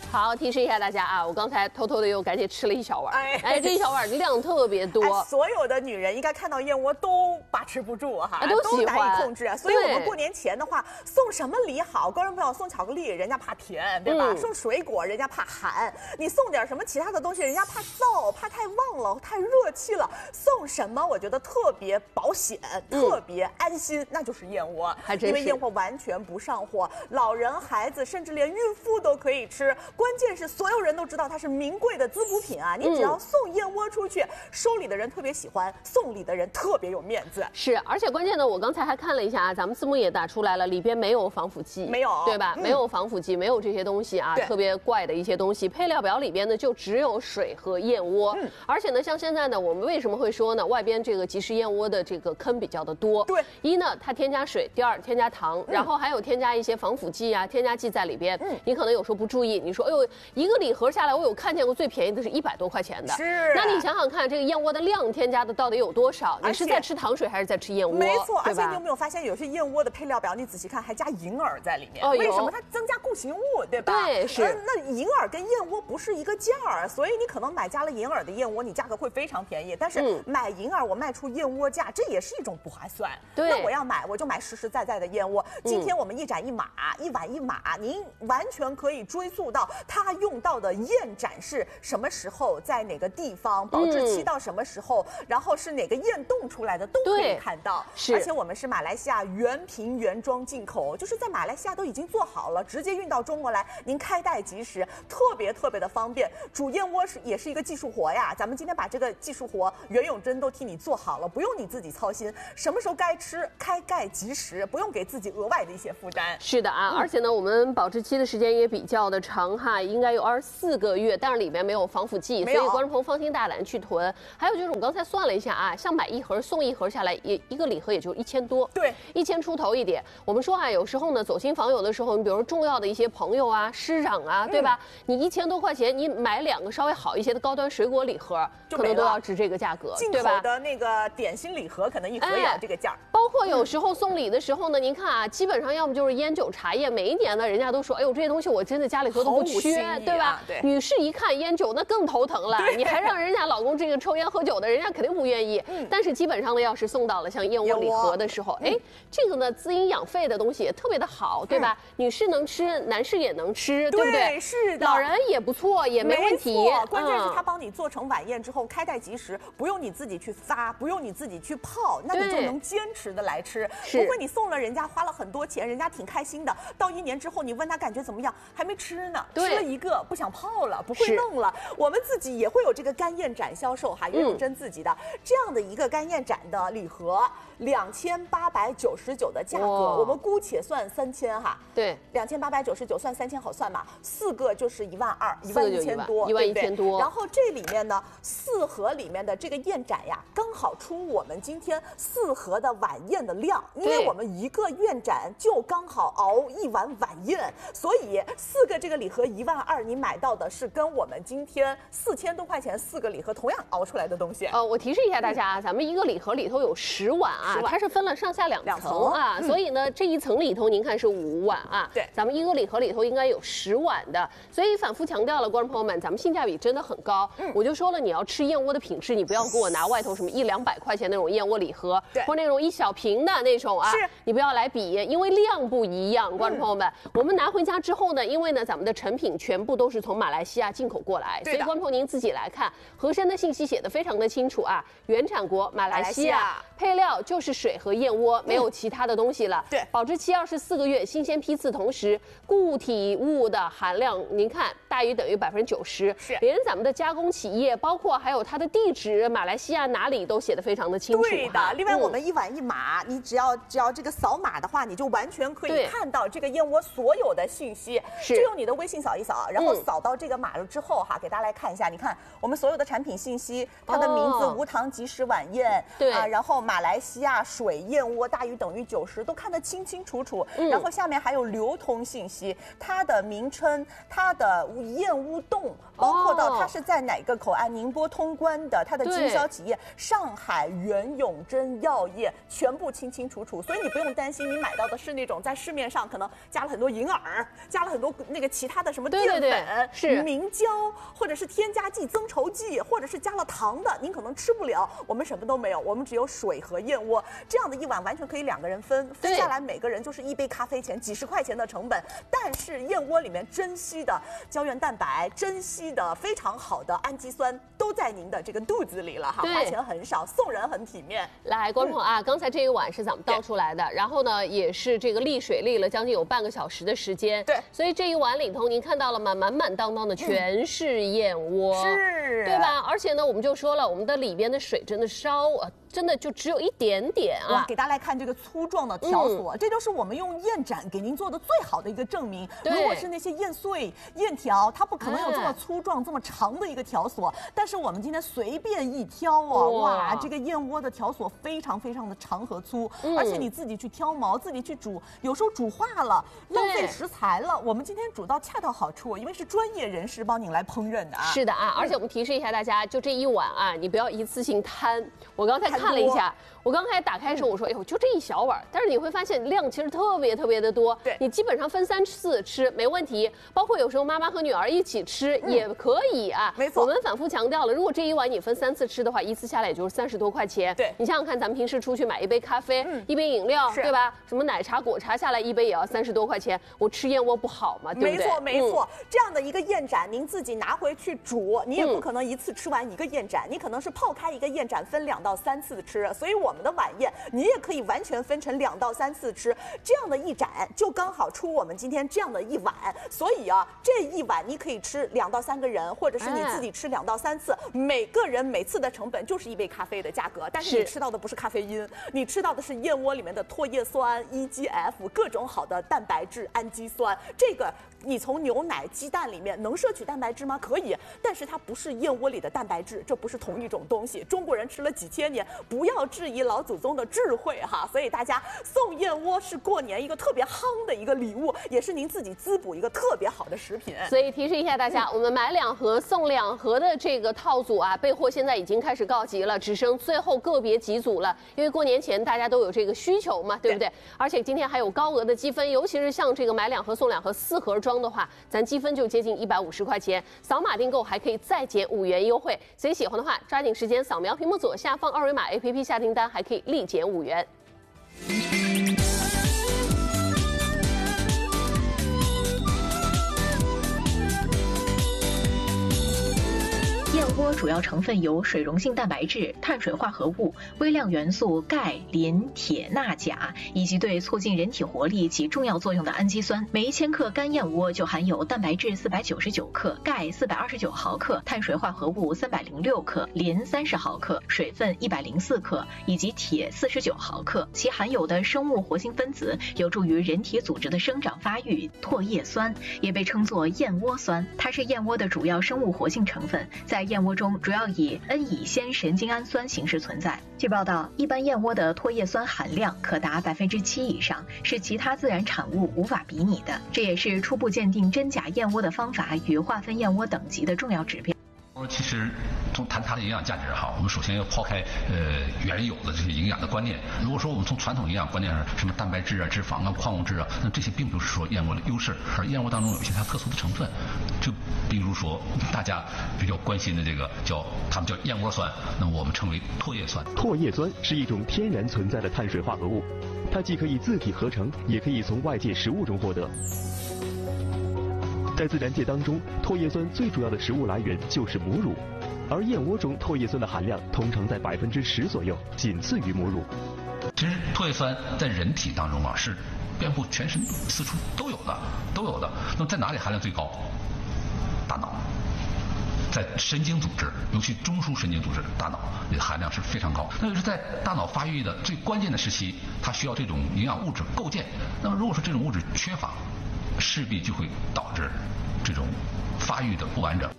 好，提示一下大家啊，我刚才偷偷的又赶紧吃了一小碗，这一小碗量特别多。 所有的女人应该看到燕窝都把持不住哈， 都喜欢， 难以控制。所以我们过年前的话，送什么礼好？观众朋友送巧克力，人家怕甜，对吧？送水果，人家怕寒。你送点什么其他的东西，人家怕燥，怕太旺了，太热气了。送什么？我觉得特别保险，特别安心，那就是燕窝，因为燕窝完全不上火，老人、孩子，甚至连孕妇都可以吃。关键是所有人都知道它是名贵的滋补品啊！你只要送燕窝出去，收礼的人特别喜欢，送礼的人特别有面子。 是，而且关键呢，我刚才还看了一下啊，咱们字幕也打出来了，里边没有防腐剂， 没有， 对吧？没有防腐剂，没有这些东西啊，特别怪的一些东西。配料表里边呢，就只有水和燕窝。而且呢，像现在呢，我们为什么会说呢？外边这个即食燕窝的这个坑比较的多。 对， 一呢，它添加水；第二，添加糖，然后还有添加一些防腐剂啊、添加剂在里边。你可能有时候不注意，你说，哎呦，一个礼盒下来，我有看见过最便宜的是100多块钱的。 是。 那你想想看，这个燕窝的量添加的到底有多少？你是在吃糖水还是在吃燕窝？ 没错，而且你有没有发现，有些燕窝的配料表，你仔细看还加银耳在里面？为什么？它增加固形物，对吧？ 对，是。 那银耳跟燕窝不是一个价儿，所以你可能买加了银耳的燕窝，你价格会非常便宜。但是买银耳，我卖出燕窝价，这也是一种不划算。 对。 那我要买，我就买实实在在的燕窝。今天我们一盏一码，一碗一码，您完全可以追溯到它用到的燕盏是什么时候，在哪个地方，保质期到什么时候，然后是哪个燕冻出来的，都可以看到。 是。 而且我们是马来西亚原瓶原装进口，就是在马来西亚都已经做好了，直接运到中国来，您开袋即食，特别的方便。煮燕窝也是一个技术活呀，咱们今天把这个技术活袁永珍都替你做好了，不用你自己操心，什么时候该吃，开盖即食，不用给自己额外的一些负担。 是的啊，而且呢，我们保质期的时间也比较的长哈，应该有24个月，但是里面没有防腐剂，所以观众朋友放心大胆去囤。还有就是我刚才算了一下啊，像买一盒送一盒下来，一个礼盒也就1000多， 对 ，1000出头一点。我们说啊，有时候呢，走亲访友的时候，你比如说重要的一些朋友啊、师长啊，对吧？你1000多块钱，你买2个稍微好一些的高端水果礼盒，可能都要值这个价格， 对吧？进口的那个点心礼盒可能一盒也要这个价。 包括有时候送礼的时候呢，您看啊，基本上要么就是烟酒茶叶，每一年呢，人家都说，哎呦，这些东西我真的家里头都不缺，对吧？ 对。 女士一看烟酒，那更头疼了，你还让人家老公这个抽烟喝酒的，人家肯定不愿意。但是基本上呢，要是送到了像燕窝礼盒的时候，这个呢滋阴养肺的东西也特别的好，对吧？女士能吃，男士也能吃，对不对？ 是的。 老人也不错，也没问题。 关键是他帮你做成晚宴之后，开袋即食，不用你自己去发，不用你自己去泡，那你就能坚持的来吃。不会你送了人家花了很多钱，人家挺开心的，到1年之后你问他感觉怎么样，还没吃呢，吃了一个不想泡了，不会弄了。我们自己也会有这个干燕盏销售哈，袁永珍自己的这样的一个干燕盏的礼盒，2899的价格，我们姑且算3000哈。 对 ，2899算3000好算嘛，4个就是12000，11000多 ，11000多。 然后这里面呢，4盒里面的这个燕盏呀，刚好出我们今天4盒的晚宴的量，因为我们1个燕盏就刚好熬1碗晚宴，所以4个这个礼盒12000，你买到的是跟我们今天4000多块钱4个礼盒同样熬出来的东西。 我提示一下大家啊，咱们一个礼盒里头有10碗啊，它是分了上下2层啊，所以呢这一层里头您看是5碗啊， 对， 咱们一个礼盒里头应该有10碗的，所以反复强调了，观众朋友们，咱们性价比真的很高。我就说了，你要吃燕窝的品质，你不要给我拿外头什么100-200块钱那种燕窝礼盒，或那种1小瓶的那种啊，你不要来比，因为量不一样。观众朋友们，我们拿回家之后呢，因为呢咱们的成品全部都是从马来西亚进口过来，所以观众朋友您自己来看，盒身的信息写的非常的清楚啊，原产国马来西亚，配料就是水和燕窝，没有其他的东西了。 对， 保质期24个月，新鲜批次，同时固体物的含量，您看大于等于90%， 是连咱们的加工企业，包括还有它的地址，马来西亚哪里都写的非常的清楚。 对的，另外我们1碗1码，你只要这个扫码的话，你就完全可以看到这个燕窝所有的信息，就用你的微信扫一扫，然后扫到这个码了之后哈，给大家来看一下，你看我们所有的产品信息，它的名字无糖即食晚宴， 对啊，然后马来西亚水燕窝大于等于90都看得清清楚楚。然后下面还有流通信息，它的名称、它的燕屋洞，包括到它是在哪个口岸，宁波通关的，它的经销企业上海袁永珍药业，全部清清楚楚。所以你不用担心，你买到的是那种在市面上可能加了很多银耳，加了很多那个其他的什么淀粉、 是明胶，或者是添加剂、增稠剂，或者是加了糖的，您可能吃不了。我们什么都没有，我们只有水和燕窝，这样的一碗完全可以2个人分下来，每个人就是1杯咖啡钱，几10块钱的成本。但是燕窝里面珍稀的胶原蛋白、珍稀的非常好的氨基酸都在您的这个肚子里了哈，花钱很少，送人很体面。 来，观众朋友啊，刚才这一碗是咱们倒出来的，然后呢也是这个沥水沥了将近有半个小时的时间。 对， 所以这一碗里头您看到了吗？满满当当的全是燕窝， 是， 对吧？而且呢，我们就说了，我们的里边的水真的真的就只有一点点啊！ 给大家来看这个粗壮的条索，这就是我们用燕盏给您做的最好的一个证明。如果是那些燕碎、燕条，它不可能有这么粗壮、这么长的一个条索。但是我们今天随便一挑啊，哇，这个燕窝的条索非常非常的长和粗，而且你自己去挑毛，自己去煮，有时候煮化了，浪费食材了。我们今天煮到恰到好处，因为是专业人士帮您来烹饪的啊。 是的啊，而且我们提示一下大家，就这一碗啊，你不要一次性摊。我刚才看了一下，我刚才打开的时候我说，哎呦，就这一小碗，但是你会发现量其实特别特别的多。 对， 你基本上分3次吃没问题，包括有时候妈妈和女儿一起吃也可以啊。 没错， 我们反复强调了，如果这一碗你分3次吃的话，一次下来也就是30多块钱。 对， 你想想看，咱们平时出去买一杯咖啡、一杯饮料，对吧？什么奶茶、果茶下来1杯也要30多块钱，我吃燕窝不好吗？对不对？ 没错没错，这样的一个燕盏，您自己拿回去煮，你也不可能一次吃完1个燕盏，你可能是泡开1个燕盏分2到3次吃。所以我们的晚宴，你也可以完全分成2到3次吃，这样的一盏就刚好出我们今天这样的一碗。所以啊，这一碗你可以吃2到3个人，或者是你自己吃2到3次，每个人每次的成本就是1杯咖啡的价格，但是你吃到的不是咖啡因，你吃到的是燕窝里面的唾液酸、EGF 各种好的蛋白质、氨基酸。这个你从牛奶、鸡蛋里面能摄取蛋白质吗？可以，但是它不是燕窝里的蛋白质，这不是同一种东西。中国人吃了几千年，不要质疑老祖宗的智慧哈。所以大家送燕窝是过年一个特别夯的一个礼物，也是您自己滋补一个特别好的食品。 所以提示一下大家，我们买2盒送2盒的这个套组啊，备货现在已经开始告急了，只剩最后个别几组了。因为过年前大家都有这个需求嘛，对不对？而且今天还有高额的积分，尤其是像这个买2盒送2盒4盒装的话，咱积分就接近150块钱，扫码订购还可以再减5元优惠。所以喜欢的话，抓紧时间扫描屏幕左下方2维码 APP 下订单，还可以立减5元。 燕窝主要成分有水溶性蛋白质、碳水化合物、微量元素钙、磷、铁、钠、钾，以及对促进人体活力起重要作用的氨基酸。每1000克干燕窝就含有蛋白质499克、钙429毫克、碳水化合物306克、磷30毫克、水分104克以及铁49毫克。其含有的生物活性分子有助于人体组织的生长发育。唾液酸也被称作燕窝酸，它是燕窝的主要生物活性成分，在燕窝中主要以 N 乙酰神经氨酸形式存在。据报道，一般燕窝的唾液酸含量可达7%以上，是其他自然产物无法比拟的。这也是初步鉴定真假燕窝的方法与划分燕窝等级的重要指标。 其实从谈它的营养价值哈，我们首先要抛开原有的这些营养的观念。如果说我们从传统营养观念上，什么蛋白质啊、脂肪啊、矿物质啊，那这些并不是说燕窝的优势，而燕窝当中有一些它特殊的成分，就比如说大家比较关心的这个他们叫燕窝酸，那我们称为唾液酸。 唾液酸是一种天然存在的碳水化合物，它既可以自体合成，也可以从外界食物中获得。在自然界当中，唾液酸最主要的食物来源就是母乳，而燕窝中唾液酸的含量通常在10%左右，仅次于母乳。 其实唾液酸在人体当中啊是遍布全身四处都有的。那么在哪里含量最高？大脑。在神经组织，尤其中枢神经组织，大脑里的含量是非常高。那就是在大脑发育的最关键的时期，它需要这种营养物质构建。那么如果说这种物质缺乏，势必就会导致这种发育的不完整。